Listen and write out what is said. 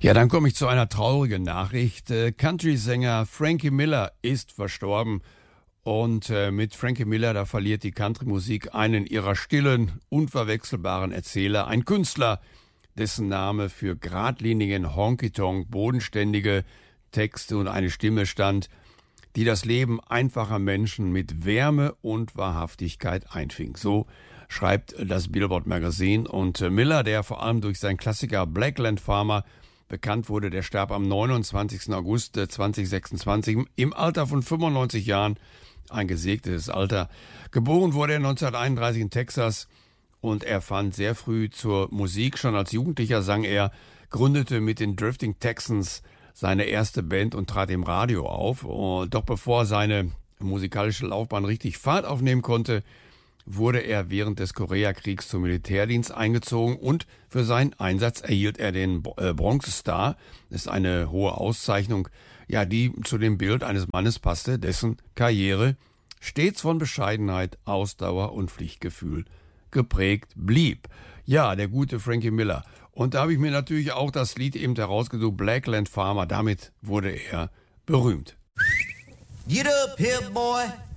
Ja, dann komme ich zu einer traurigen Nachricht. Country-Sänger Frankie Miller ist verstorben. Und mit Frankie Miller, da verliert die Country-Musik einen ihrer stillen, unverwechselbaren Erzähler. Ein Künstler, dessen Name für geradlinigen Honky-Tonk, bodenständige Texte und eine Stimme stand, die das Leben einfacher Menschen mit Wärme und Wahrhaftigkeit einfing. So schreibt das Billboard Magazine. Und Miller, der vor allem durch seinen Klassiker Blackland Farmer bekannt wurde, der starb am 29. August 2026 im Alter von 95 Jahren. Ein gesegnetes Alter. Geboren wurde er 1931 in Texas und er fand sehr früh zur Musik. Schon als Jugendlicher sang er, gründete mit den Drifting Texans seine erste Band und trat im Radio auf. Doch bevor seine musikalische Laufbahn richtig Fahrt aufnehmen konnte, wurde er während des Koreakriegs zum Militärdienst eingezogen und für seinen Einsatz erhielt er den Bronze Star. Das ist eine hohe Auszeichnung, ja, die zu dem Bild eines Mannes passte, dessen Karriere stets von Bescheidenheit, Ausdauer und Pflichtgefühl geprägt blieb. Ja, der gute Frankie Miller. Und da habe ich mir natürlich auch das Lied eben herausgesucht, Blackland Farmer. Damit wurde er berühmt. Get up here, boy.